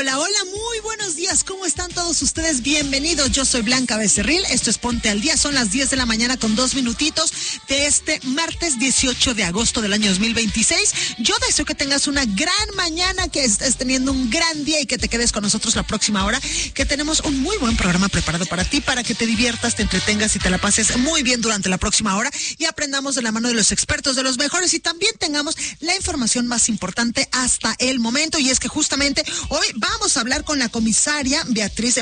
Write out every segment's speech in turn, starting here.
Hola, hola, muy buenos días. ¿Cómo están todos ustedes? Bienvenidos. Yo soy Blanca Becerril. Esto es Ponte al Día. Son las 10 de la mañana con 2 minutitos de este martes 18 de agosto del año 2026. Yo deseo que tengas una gran mañana, que estés teniendo un gran día y que te quedes con nosotros la próxima hora, que tenemos un muy buen programa preparado para ti, para que te diviertas, te entretengas y te la pases muy bien durante la próxima hora y aprendamos de la mano de los expertos, de los mejores, y también tengamos la información más importante hasta el momento. Y es que justamente hoy vamos a hablar con la comisaria Beatriz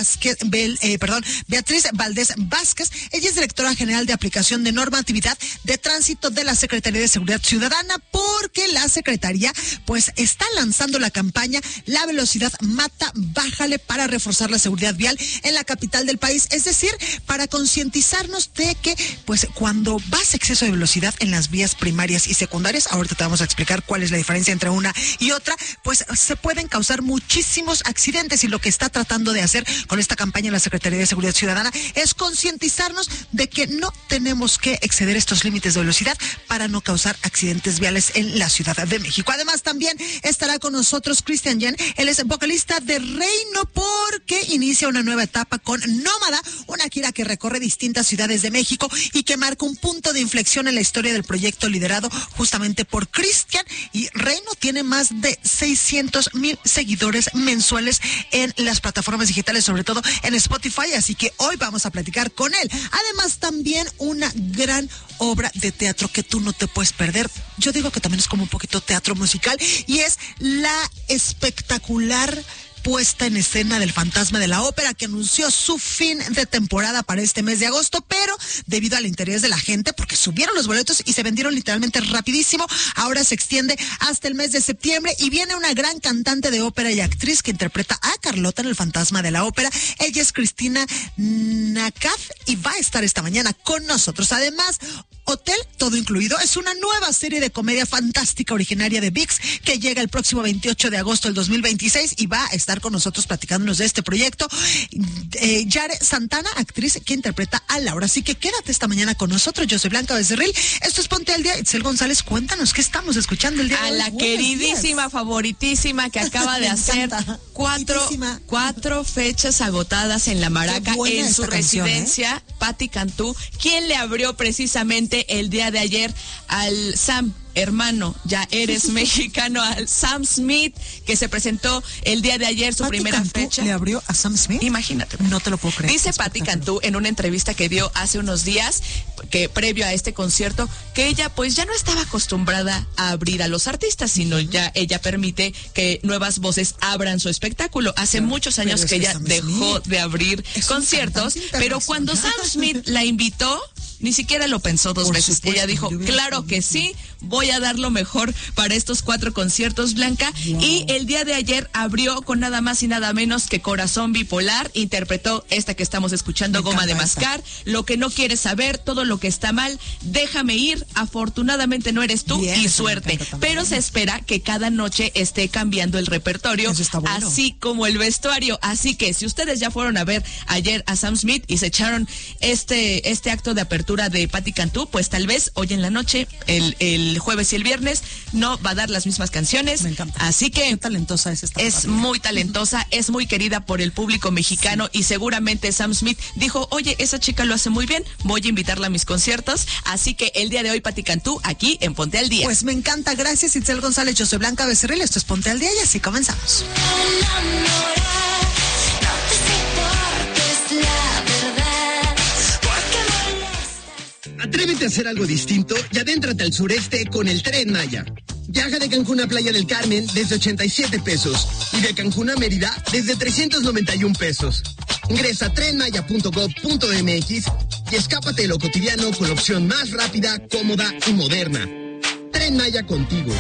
Valdés Vázquez. Ella es directora general de aplicación de normatividad de tránsito de la Secretaría de Seguridad Ciudadana, porque la Secretaría pues está lanzando la campaña La Velocidad Mata, Bájale, para reforzar la seguridad vial en la capital del país. Es decir, para concientizarnos de que pues cuando vas a exceso de velocidad en las vías primarias y secundarias, ahorita te vamos a explicar cuál es la diferencia entre una y otra, pues se pueden causar muchísimos accidentes, y lo que está tratando de hacer con esta campaña la Secretaría de Seguridad Ciudadana es concientizarnos de que no tenemos que exceder estos límites de velocidad para no causar accidentes viales en la Ciudad de México. Además, también estará con nosotros Cristian Yen. Él es vocalista de Reino, porque inicia una nueva etapa con Nómada, una gira que recorre distintas ciudades de México y que marca un punto de inflexión en la historia del proyecto liderado justamente por Cristian. Y Reino tiene más de 600,000 seguidores mensuales en las plataformas digitales, sobre todo en Spotify, así que hoy vamos a platicar con él. Además, también una gran obra de teatro que tú no te puedes perder. Yo digo que también es como un poquito teatro musical, y es la espectacular puesta en escena del Fantasma de la Ópera, que anunció su fin de temporada para este mes de agosto, pero debido al interés de la gente, porque subieron los boletos y se vendieron literalmente rapidísimo, ahora se extiende hasta el mes de septiembre, y viene una gran cantante de ópera y actriz que interpreta a Carlota en el Fantasma de la Ópera. Ella es Cristina Nakaf y va a estar esta mañana con nosotros. Además, Hotel Todo Incluido es una nueva serie de comedia fantástica originaria de ViX que llega el próximo 28 de agosto del 2026 y va a estar con nosotros platicándonos de este proyecto. Yare Santana, actriz que interpreta a Laura. Así que quédate esta mañana con nosotros. Yo soy Blanca Becerril. Esto es Ponte al Día. Itzel González, cuéntanos qué estamos escuchando el día de hoy. A la queridísima, favoritísima, que acaba de hacer cuatro fechas agotadas en La Maraca, en su residencia, Patti Cantú, quien le abrió precisamente el día de ayer al Sam, hermano, ya eres mexicano, al Sam Smith, que se presentó el día de ayer, su primera fecha. ¿Le abrió a Sam Smith? Imagínate. No te lo puedo creer. Dice Patti Cantú en una entrevista que dio hace unos días, que previo a este concierto, que ella pues ya no estaba acostumbrada a abrir a los artistas, sino ya ella permite que nuevas voces abran su espectáculo. Hace muchos años que ella dejó de abrir conciertos, pero cuando Sam Smith la invitó, ni siquiera lo pensó dos veces. Supuesto, ella dijo, claro que sí, voy a dar lo mejor para estos 4 conciertos, Blanca. Wow. Y el día de ayer abrió con nada más y nada menos que Corazón Bipolar. Interpretó esta que estamos escuchando, Goma de Mascar, Lo que no quieres saber, Todo lo que está mal, Déjame ir, Afortunadamente no eres tú, y Suerte. Pero se espera que cada noche esté cambiando el repertorio, bueno, así como el vestuario. Así que si ustedes ya fueron a ver ayer a Sam Smith y se echaron este acto de apertura de Patti Cantú, pues tal vez hoy en la noche, el jueves y el viernes, no va a dar las mismas canciones. Me encanta. Así que qué talentosa es esta. Es muy talentosa, es muy querida por el público mexicano, sí. Y seguramente Sam Smith dijo, oye, esa chica lo hace muy bien, voy a invitarla a mis conciertos. Así que el día de hoy, Patti Cantú, aquí en Ponte al Día. Pues me encanta, gracias Itzel González. Yo soy Blanca Becerril, esto es Ponte al Día, y así comenzamos. Atrévete a hacer algo distinto y adéntrate al sureste con el Tren Maya. Viaja de Cancún a Playa del Carmen desde 87 pesos y de Cancún a Mérida desde 391 pesos. Ingresa a trenmaya.gov.mx y escápate de lo cotidiano con la opción más rápida, cómoda y moderna. Tren Maya, contigo.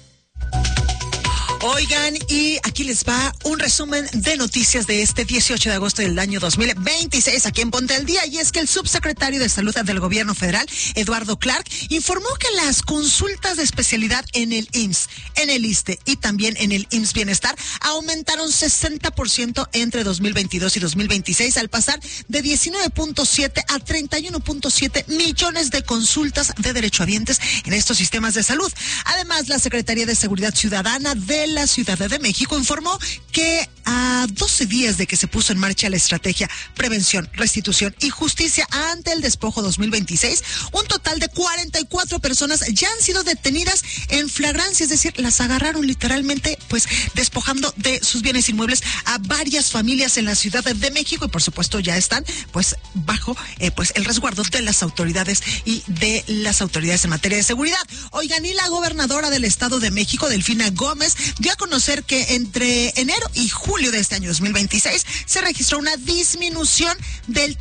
Oigan, y aquí les va un resumen de noticias de este 18 de agosto del año 2026 aquí en Ponte al Día. Y es que el subsecretario de Salud del Gobierno Federal, Eduardo Clark, informó que las consultas de especialidad en el IMSS, en el ISSSTE y también en el IMSS Bienestar aumentaron 60% entre 2022 y 2026, al pasar de 19.7 a 31.7 millones de consultas de derechohabientes en estos sistemas de salud. Además, la Secretaría de Seguridad Ciudadana del la Ciudad de México informó que a 12 días de que se puso en marcha la estrategia Prevención, Restitución y Justicia ante el Despojo 2026, un total de 44 personas ya han sido detenidas en flagrancia, es decir, las agarraron literalmente pues despojando de sus bienes inmuebles a varias familias en la Ciudad de México y por supuesto ya están pues bajo pues el resguardo de las autoridades y de las autoridades en materia de seguridad. Oigan, y la gobernadora del Estado de México, Delfina Gómez, dio a conocer que entre enero y julio de este año 2026 se registró una disminución del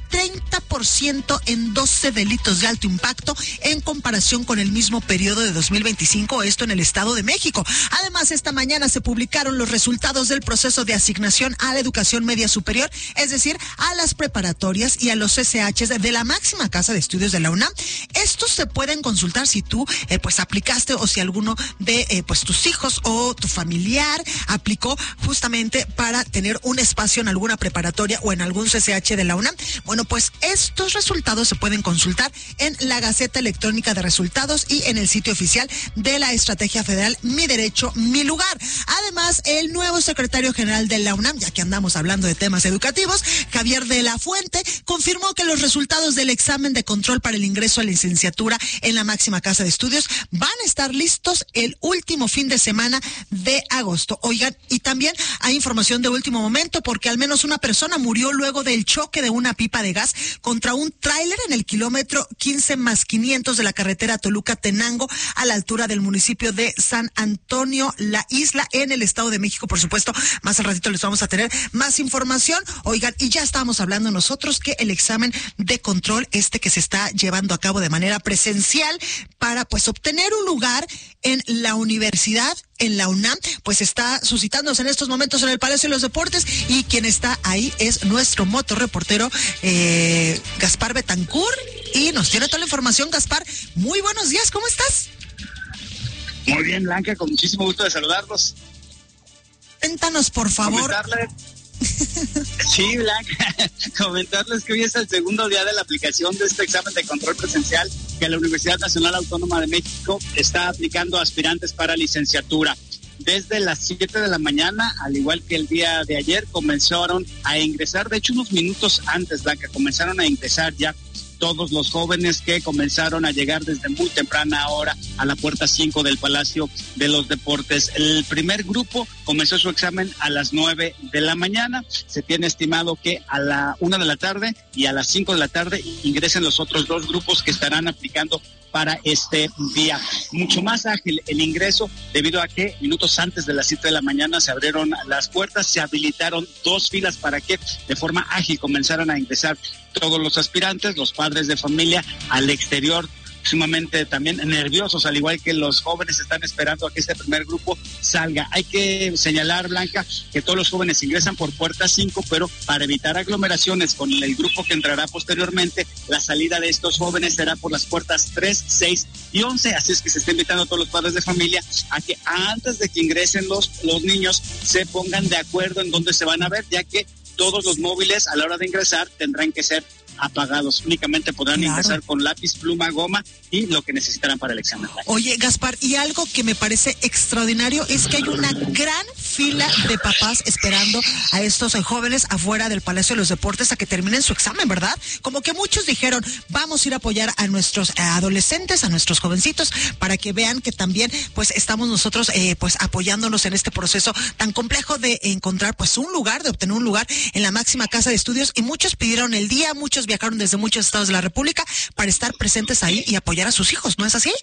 30% en 12 delitos de alto impacto en comparación con el mismo periodo de 2025, esto en el Estado de México. Además, esta mañana se publicaron los resultados del proceso de asignación a la educación media superior, es decir, a las preparatorias y a los CCHs de la máxima casa de estudios de la UNAM. Estos se pueden consultar si tú pues aplicaste o si alguno de pues tus hijos o tu familiar aplicó justamente para tener un espacio en alguna preparatoria o en algún CCH de la UNAM. Bueno, pues estos resultados se pueden consultar en la Gaceta Electrónica de Resultados y en el sitio oficial de la Estrategia Federal Mi Derecho, Mi Lugar. Además, el nuevo secretario general de la UNAM, ya que andamos hablando de temas educativos, Javier de la Fuente, confirmó que los resultados del examen de control para el ingreso a la licenciatura en la máxima casa de estudios van a estar listos el último fin de semana de agosto. Oigan, y también hay información de último momento porque al menos una persona murió luego del choque de una pipa de gas contra un tráiler en el kilómetro 15+500 de la carretera Toluca-Tenango a la altura del municipio de San Antonio, La Isla, en el Estado de México. Por supuesto, más al ratito les vamos a tener más información. Oigan, y ya estábamos hablando nosotros que el examen de control que se está llevando a cabo de manera presencial para pues obtener un lugar en la universidad, en la UNAM, pues está suscitándose en estos momentos en el Palacio de los Deportes y quien está ahí es nuestro motorreportero Gaspar Betancourt y nos tiene toda la información. Gaspar, muy buenos días, ¿cómo estás? Muy bien, Blanca, con muchísimo gusto de saludarlos. Cuéntanos, por favor. Sí, Blanca, comentarles que hoy es el segundo día de la aplicación de este examen de control presencial que la Universidad Nacional Autónoma de México está aplicando a aspirantes para licenciatura. Desde las 7 de la mañana, al igual que el día de ayer, comenzaron a ingresar, de hecho unos minutos antes, Blanca, comenzaron a ingresar ya todos los jóvenes que comenzaron a llegar desde muy temprana hora a la puerta 5 del Palacio de los Deportes. El primer grupo comenzó su examen a las 9 de la mañana. Se tiene estimado que a la 1 de la tarde y a las 5 de la tarde ingresen los otros dos grupos que estarán aplicando para este día. Mucho más ágil el ingreso debido a que minutos antes de las 7 de la mañana se abrieron las puertas, se habilitaron dos filas para que de forma ágil comenzaran a ingresar todos los aspirantes, los padres de familia al exterior, sumamente también nerviosos, al igual que los jóvenes están esperando a que este primer grupo salga. Hay que señalar, Blanca, que todos los jóvenes ingresan por puerta 5, pero para evitar aglomeraciones con el grupo que entrará posteriormente, la salida de estos jóvenes será por las puertas 3, 6 y 11, así es que se está invitando a todos los padres de familia a que antes de que ingresen los niños se pongan de acuerdo en dónde se van a ver, ya que todos los móviles a la hora de ingresar tendrán que ser apagados. Únicamente podrán ingresar con lápiz, pluma, goma y lo que necesitarán para el examen. Oye, Gaspar, y algo que me parece extraordinario es que hay una gran fila de papás esperando a estos jóvenes afuera del Palacio de los Deportes a que terminen su examen, ¿verdad? Como que muchos dijeron, vamos a ir a apoyar a nuestros adolescentes, a nuestros jovencitos, para que vean que también pues estamos nosotros pues apoyándonos en este proceso tan complejo de encontrar pues un lugar, de obtener un lugar en la máxima casa de estudios, y muchos pidieron el día, muchos viajaron desde muchos estados de la República para estar presentes ahí y apoyar a sus hijos, ¿no es así?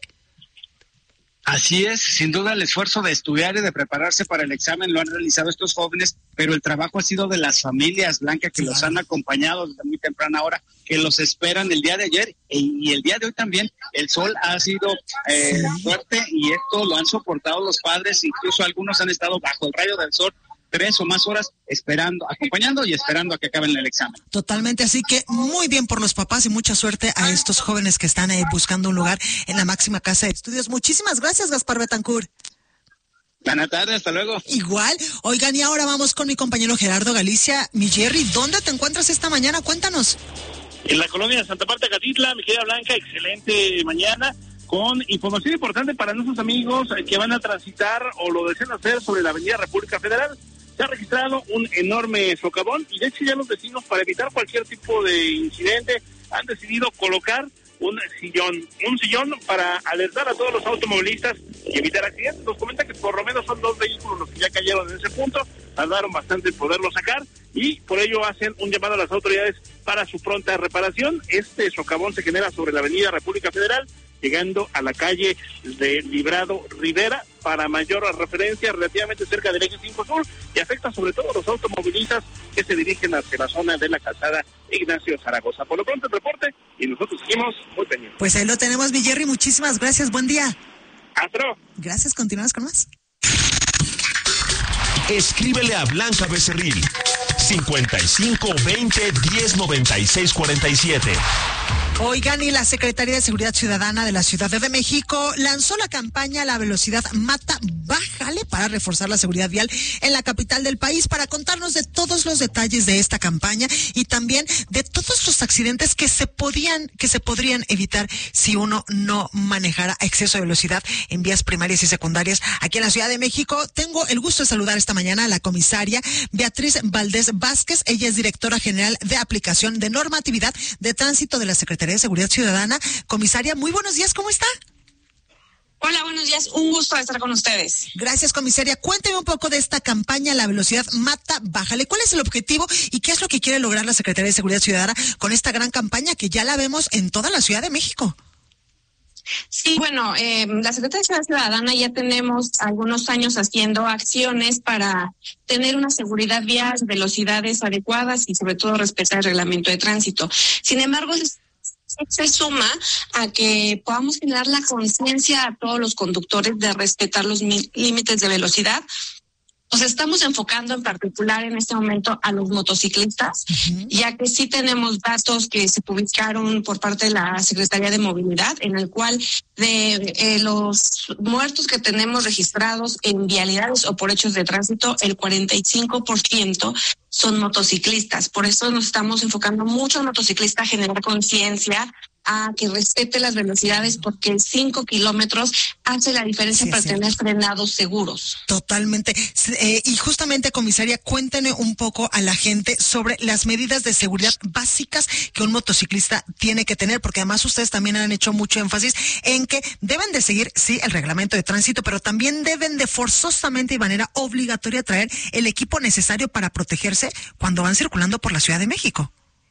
Así es, sin duda el esfuerzo de estudiar y de prepararse para el examen lo han realizado estos jóvenes, pero el trabajo ha sido de las familias, Blanca, que los han acompañado desde muy temprana hora, que los esperan el día de ayer y el día de hoy también. El sol ha sido fuerte y esto lo han soportado los padres, incluso algunos han estado bajo el rayo del sol 3 o más horas esperando, acompañando y esperando a que acaben el examen. Totalmente, así que muy bien por los papás y mucha suerte a estos jóvenes que están buscando un lugar en la máxima casa de estudios. Muchísimas gracias, Gaspar Betancourt. Buenas tardes, hasta luego. Igual, oigan, y ahora vamos con mi compañero Gerardo Galicia. Mi Jerry, ¿dónde te encuentras esta mañana? Cuéntanos. En la colonia de Santa Marta, Catitla, mi querida Blanca, excelente mañana. con información importante para nuestros amigos que van a transitar o lo desean hacer sobre la Avenida República Federal. Se ha registrado un enorme socavón y de hecho ya los vecinos, para evitar cualquier tipo de incidente, han decidido colocar un sillón para alertar a todos los automovilistas y evitar accidentes. Nos comenta que por lo menos son 2 vehículos los que ya cayeron en ese punto, tardaron bastante en poderlo sacar y por ello hacen un llamado a las autoridades para su pronta reparación. Este socavón se genera sobre la Avenida República Federal, llegando a la calle de Librado Rivera, para mayor referencia, relativamente cerca del eje 5 Sur, y afecta sobre todo a los automovilistas que se dirigen hacia la zona de la calzada Ignacio Zaragoza. Por lo pronto el reporte, y nosotros seguimos muy pendientes. Pues ahí lo tenemos, mi Jerry, muchísimas gracias, buen día. Hasta luego. Gracias, continuamos con más. Escríbele a Blanca Becerril, 55 20 10 96 47. Oigan, y la Secretaría de Seguridad Ciudadana de la Ciudad de México lanzó la campaña La Velocidad Mata, Bájale, para reforzar la seguridad vial en la capital del país. Para contarnos de todos los detalles de esta campaña y también de todos los accidentes que se podrían evitar si uno no manejara a exceso de velocidad en vías primarias y secundarias aquí en la Ciudad de México, tengo el gusto de saludar esta mañana a la comisaria Beatriz Valdés Vázquez. Ella es directora general de aplicación de normatividad de tránsito de la Secretaría de Seguridad Ciudadana. Comisaria, muy buenos días, ¿cómo está? Hola, buenos días, un gusto estar con ustedes. Gracias, comisaria. Cuénteme un poco de esta campaña La Velocidad Mata, Bájale. ¿Cuál es el objetivo y qué es lo que quiere lograr la Secretaría de Seguridad Ciudadana con esta gran campaña que ya la vemos en toda la Ciudad de México? Sí, bueno, la Secretaría de Seguridad Ciudadana ya tenemos algunos años haciendo acciones para tener una seguridad vial, velocidades adecuadas y sobre todo respetar el reglamento de tránsito. Sin embargo, se suma a que podamos generar la conciencia a todos los conductores de respetar los límites de velocidad. Nos estamos enfocando en particular en este momento a los motociclistas, ya que sí tenemos datos que se publicaron por parte de la Secretaría de Movilidad, en el cual de los muertos que tenemos registrados en vialidades o por hechos de tránsito, el 45% son motociclistas. Por eso nos estamos enfocando mucho en motociclistas, a generar conciencia, a que respete las velocidades, porque 5 kilómetros hace la diferencia para tener frenados seguros. Totalmente. Y justamente, comisaria, cuénteme un poco a la gente sobre las medidas de seguridad básicas que un motociclista tiene que tener, porque además ustedes también han hecho mucho énfasis en que deben de seguir, sí, el reglamento de tránsito, pero también deben de forzosamente y de manera obligatoria traer el equipo necesario para protegerse cuando van circulando por la Ciudad de México.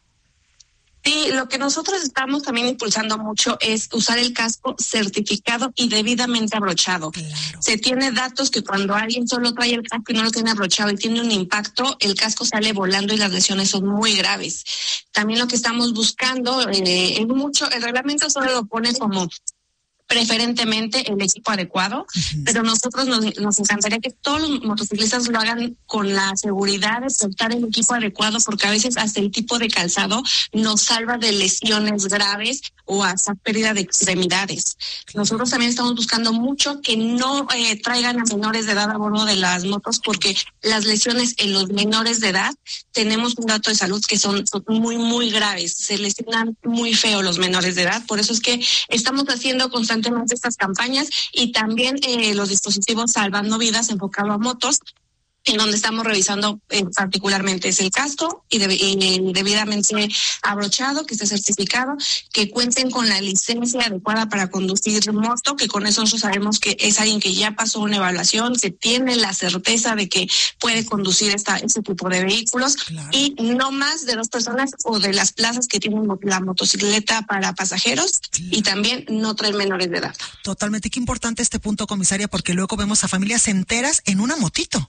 Sí, lo que nosotros estamos también impulsando mucho es usar el casco certificado y debidamente abrochado. Claro. Se tiene datos que cuando alguien solo trae el casco y no lo tiene abrochado y tiene un impacto, el casco sale volando y las lesiones son muy graves. También lo que estamos buscando, el reglamento solo lo pone como preferentemente el equipo adecuado, pero nosotros nos encantaría que todos los motociclistas lo hagan con la seguridad de portar el equipo adecuado, porque a veces hasta el tipo de calzado nos salva de lesiones graves o hasta pérdida de extremidades. Nosotros también estamos buscando mucho que no traigan a menores de edad a bordo de las motos, porque las lesiones en los menores de edad, tenemos un dato de salud que son muy, muy graves. Se lesionan muy feo los menores de edad. Por eso es que estamos haciendo constantemente estas campañas y también los dispositivos salvando vidas enfocado a motos, en donde estamos revisando particularmente es el casco y debidamente abrochado, que esté certificado, que cuenten con la licencia adecuada para conducir moto, que con eso nosotros sabemos que es alguien que ya pasó una evaluación, que tiene la certeza de que puede conducir este tipo de vehículos. Claro. Y no más de 2 personas o de las plazas que tienen la motocicleta para pasajeros. Claro. Y también no traer menores de edad. Totalmente, qué importante este punto, comisaria, porque luego vemos a familias enteras en una motito.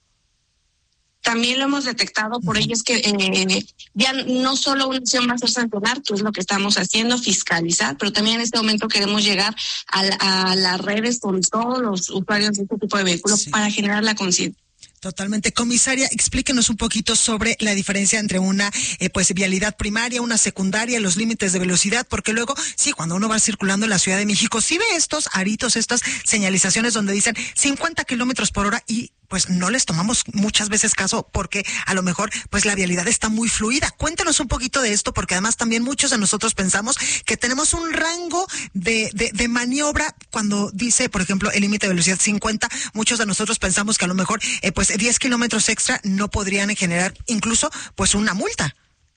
También lo hemos detectado, por ello es que ya no solo una acción va a ser sancionar, que es lo que estamos haciendo, fiscalizar, pero también en este momento queremos llegar a las redes con todos los usuarios de este tipo de vehículos para generar la conciencia. Totalmente. Comisaria, explíquenos un poquito sobre la diferencia entre una vialidad primaria, una secundaria, los límites de velocidad, porque luego, sí, cuando uno va circulando en la Ciudad de México, sí ve estos aritos, estas señalizaciones donde dicen 50 kilómetros por hora y pues no les tomamos muchas veces caso porque a lo mejor pues la vialidad está muy fluida. Cuéntanos un poquito de esto, porque además también muchos de nosotros pensamos que tenemos un rango de maniobra cuando dice, por ejemplo, el límite de velocidad 50. Muchos de nosotros pensamos que a lo mejor pues 10 kilómetros extra no podrían generar incluso pues una multa.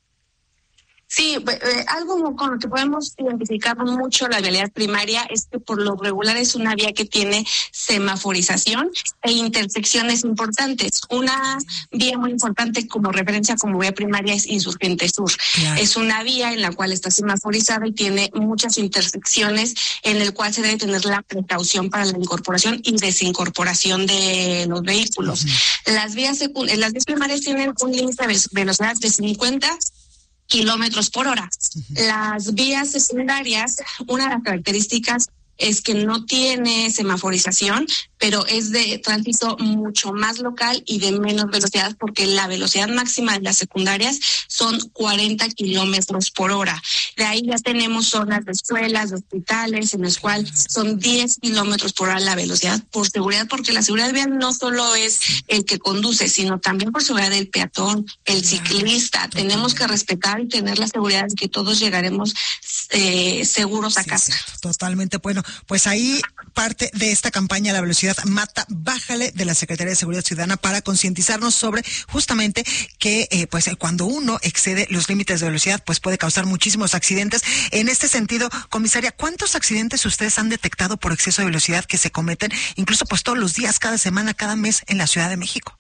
Sí, algo con lo que podemos identificar mucho la vialidad primaria es que por lo regular es una vía que tiene semaforización e intersecciones importantes. Una vía muy importante como referencia como vía primaria es Insurgente Sur. Claro. Es una vía en la cual está semaforizada y tiene muchas intersecciones en el cual se debe tener la precaución para la incorporación y desincorporación de los vehículos. Uh-huh. Las vías primarias tienen un límite de velocidad de 50 kilómetros por hora. Uh-huh. Las vías secundarias, una de las características es que no tiene semaforización, pero es de tránsito mucho más local y de menos velocidad, porque la velocidad máxima de las secundarias son 40 kilómetros por hora. De ahí ya tenemos zonas de escuelas, de hospitales, en las cuales son 10 kilómetros por hora la velocidad por seguridad, porque la seguridad vial no solo es el que conduce, sino también por seguridad del peatón, el ciclista. Tenemos que respetar y tener la seguridad de que todos llegaremos seguros a casa. Sí, totalmente. Bueno, pues ahí parte de esta campaña La Velocidad Mata, Bájale, de la Secretaría de Seguridad Ciudadana, para concientizarnos sobre justamente que pues cuando uno excede los límites de velocidad pues puede causar muchísimos accidentes. En este sentido, comisaria, ¿cuántos accidentes ustedes han detectado por exceso de velocidad que se cometen incluso pues todos los días, cada semana, cada mes en la Ciudad de México?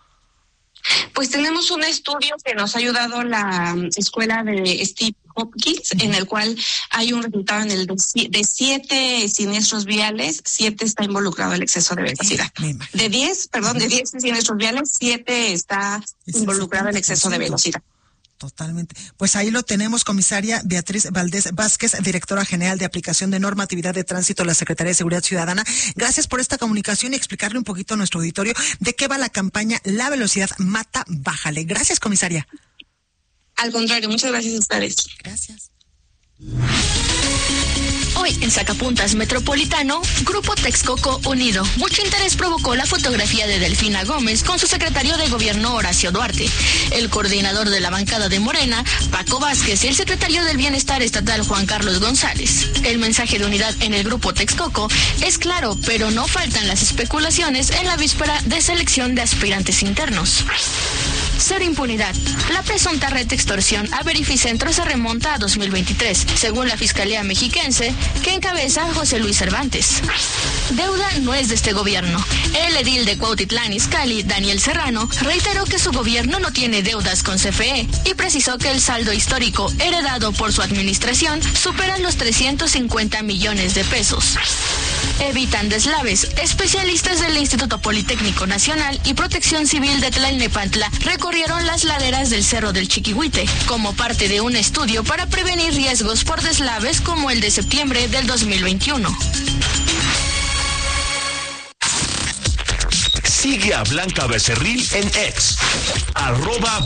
Pues tenemos un estudio que nos ha ayudado la escuela de Steve Hopkins, en el cual hay un resultado en el de 7 siniestros viales, 7 está involucrado el exceso de velocidad. De 10 siniestros viales, 7 está involucrado el exceso de velocidad. Totalmente. Pues ahí lo tenemos, comisaria Beatriz Valdés Vázquez, directora general de aplicación de normatividad de tránsito de la Secretaría de Seguridad Ciudadana. Gracias por esta comunicación y explicarle un poquito a nuestro auditorio de qué va la campaña La Velocidad Mata, Bájale. Gracias, comisaria. Al contrario, muchas gracias a ustedes. Gracias. Hoy en Sacapuntas Metropolitano, Grupo Texcoco unido. Mucho interés provocó la fotografía de Delfina Gómez con su secretario de Gobierno Horacio Duarte, el coordinador de la bancada de Morena, Paco Vázquez, y el secretario del Bienestar Estatal, Juan Carlos González. El mensaje de unidad en el Grupo Texcoco es claro, pero no faltan las especulaciones en la víspera de selección de aspirantes internos. Cero impunidad. La presunta red de extorsión a Verificentro se remonta a 2023, según la Fiscalía Mexiquense, que encabeza José Luis Cervantes. Deuda no es de este gobierno. El edil de Cuautitlán Izcalli, Daniel Serrano, reiteró que su gobierno no tiene deudas con CFE y precisó que el saldo histórico heredado por su administración supera los 350 millones de pesos. Evitan deslaves. Especialistas del Instituto Politécnico Nacional y Protección Civil de Tlalnepantla recorrieron las laderas del Cerro del Chiquihuite como parte de un estudio para prevenir riesgos por deslaves como el de septiembre del 2021. Sigue a Blanca Becerril en X,